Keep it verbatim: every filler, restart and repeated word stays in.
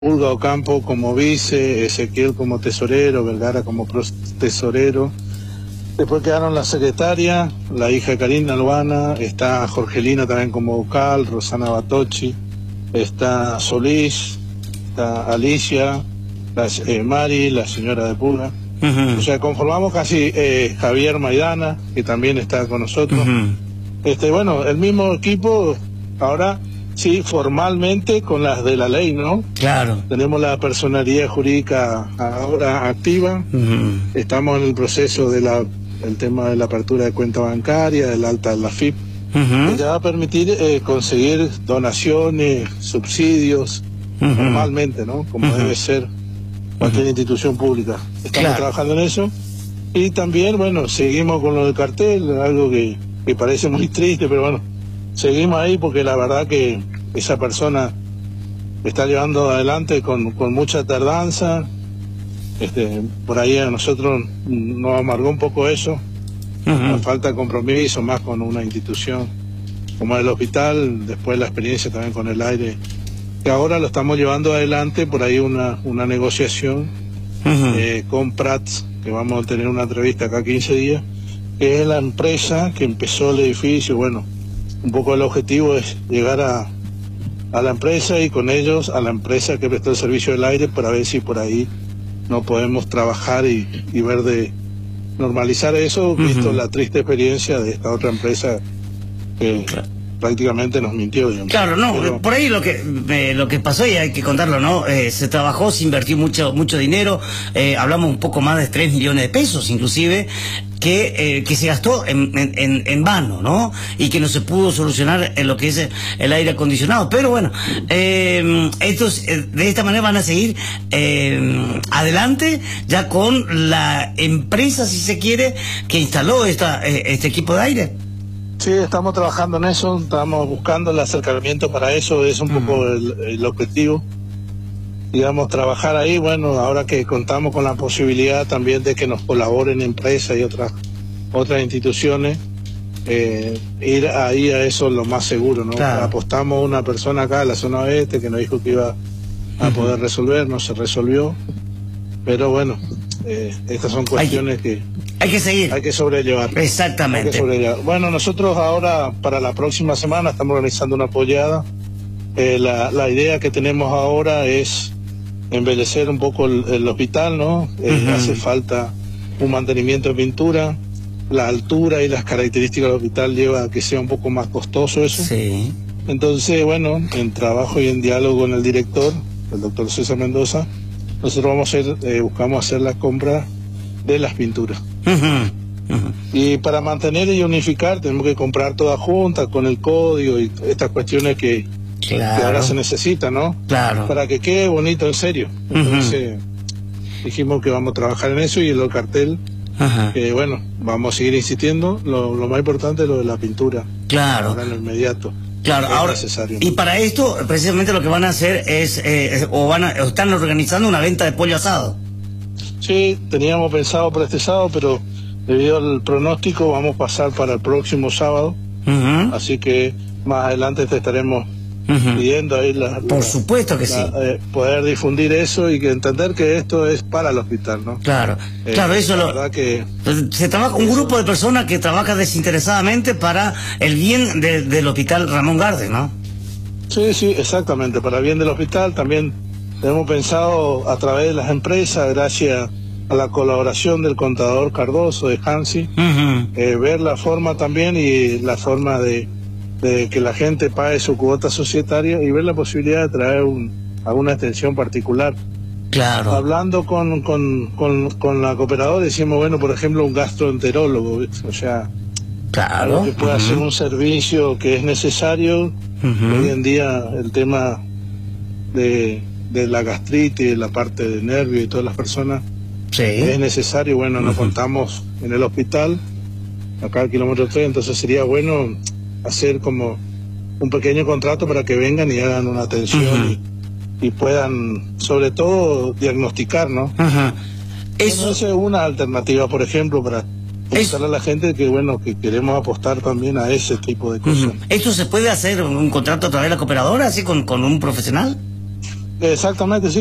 Pulga Ocampo como vice, Ezequiel como tesorero, Vergara como tesorero. Después quedaron la secretaria, la hija de Karina Albana, está Jorgelina también como vocal, Rosana Batocci, está Solís, está Alicia, la, eh, Mari, la señora de Pulga. Uh-huh. O sea, conformamos casi eh, Javier Maidana, que también está con nosotros. Uh-huh. Este, bueno, el mismo equipo, ahora sí, formalmente con las de la ley, ¿no? Claro. Tenemos la personalidad jurídica ahora activa. Uh-huh. Estamos en el proceso de la el tema de la apertura de cuenta bancaria, del alta de la F I P, uh-huh. que ya va a permitir eh, conseguir donaciones, subsidios, uh-huh. normalmente, ¿no? Como uh-huh. debe ser cualquier uh-huh. institución pública. Estamos claro. trabajando en eso. Y también, bueno, seguimos con lo del cartel, algo que, que parece muy triste, pero bueno, seguimos ahí porque la verdad que esa persona está llevando adelante con, con mucha tardanza. Este, por ahí a nosotros nos amargó un poco eso, uh-huh. nos falta compromiso más con una institución como el hospital, después la experiencia también con el aire, que ahora lo estamos llevando adelante, por ahí una, una negociación uh-huh. eh, con Prats, que vamos a tener una entrevista acá quince días, que es la empresa que empezó el edificio. Bueno, un poco el objetivo es llegar a, a la empresa y con ellos a la empresa que prestó el servicio del aire para ver si por ahí no podemos trabajar y, y ver de normalizar eso, visto uh-huh. la triste experiencia de esta otra empresa que claro. prácticamente nos mintió. Digamos. Claro, no, Pero, por ahí lo que eh, lo que pasó, y hay que contarlo, ¿no? Eh, se trabajó, se invirtió mucho mucho dinero, eh, hablamos un poco más de tres millones de pesos, inclusive, que, eh, que se gastó en, en, en vano, ¿no? Y que no se pudo solucionar en lo que es el aire acondicionado. Pero bueno, eh, estos eh, de esta manera van a seguir eh, adelante ya con la empresa, si se quiere, que instaló esta, eh, este equipo de aire. Sí, estamos trabajando en eso, estamos buscando el acercamiento para eso, es un mm. poco el, el objetivo. Digamos, trabajar ahí, bueno, ahora que contamos con la posibilidad también de que nos colaboren empresas y otras otras instituciones, eh, ir ahí a eso es lo más seguro, ¿no? Claro. Apostamos a una persona acá en la zona oeste que nos dijo que iba a uh-huh. poder resolver, no se resolvió, pero bueno, eh, estas son cuestiones hay, que hay que seguir, hay que sobrellevar. Exactamente. Hay que sobrellevar. Bueno, nosotros ahora para la próxima semana estamos organizando una apoyada. Eh, la, la idea que tenemos ahora es embellecer un poco el, el hospital, ¿no? Eh, uh-huh. Hace falta un mantenimiento de pintura, la altura y las características del hospital lleva a que sea un poco más costoso eso. Sí. Entonces, bueno, en trabajo y en diálogo con el director, el doctor César Mendoza, nosotros vamos a hacer, eh, buscamos hacer la compra de las pinturas. Uh-huh. Uh-huh. Y para mantener y unificar tenemos que comprar todas juntas con el código y estas cuestiones que Claro. que ahora se necesita, ¿no? Claro. Para que quede bonito, en serio. Entonces, uh-huh. dijimos que vamos a trabajar en eso y en el cartel, uh-huh. que bueno, vamos a seguir insistiendo. Lo, lo más importante es lo de la pintura. Claro. Ahora en lo inmediato. Claro, es ahora, necesario, y ¿no? para esto, precisamente lo que van a hacer es, eh, o van a, o están organizando una venta de pollo asado. Sí, teníamos pensado para este sábado, pero debido al pronóstico vamos a pasar para el próximo sábado. Uh-huh. Así que más adelante te estaremos Uh-huh. pidiendo ahí la, por la, supuesto que la, sí eh, poder difundir eso y que entender que esto es para el hospital, ¿no? Claro, eh, claro, eso la lo verdad que se trabaja un grupo de personas que trabaja desinteresadamente para el bien de, del hospital Ramón Garde, ¿no? Sí, sí, exactamente, para el bien del hospital. También hemos pensado a través de las empresas, gracias a la colaboración del contador Cardoso de Hansi, uh-huh. eh, ver la forma también y la forma de de que la gente pague su cuota societaria y ver la posibilidad de traer un, alguna extensión particular. Claro. Hablando con, con, con, con la cooperadora decimos, bueno, por ejemplo, un gastroenterólogo, o sea, claro. algo que pueda uh-huh. hacer un servicio que es necesario. Uh-huh. Hoy en día el tema de, de la gastritis, la parte de nervio y todas las personas, sí. es necesario. Bueno, uh-huh. nos contamos en el hospital, acá al kilómetro tres, entonces sería bueno hacer como un pequeño contrato para que vengan y hagan una atención uh-huh. y, y puedan, sobre todo, diagnosticar, ¿no? Uh-huh. Eso es una alternativa, por ejemplo, para contarle a la gente que, bueno, que queremos apostar también a ese tipo de cosas. Uh-huh. ¿Esto se puede hacer un contrato a través de la cooperadora, así con, con un profesional? Exactamente, sí.